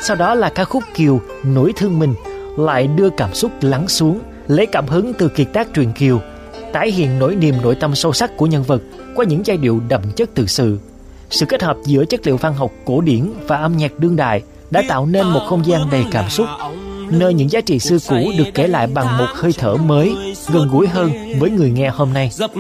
Sau đó là ca khúc Kiều Nỗi Thương Mình lại đưa cảm xúc lắng xuống, lấy cảm hứng từ kiệt tác truyện Kiều, tái hiện nỗi niềm nội tâm sâu sắc của nhân vật qua những giai điệu đậm chất tự sự. Sự kết hợp giữa chất liệu văn học cổ điển và âm nhạc đương đại đã tạo nên một không gian đầy cảm xúc, nơi những giá trị xưa cũ được kể lại bằng một hơi thở mới, gần gũi hơn với người nghe hôm nay.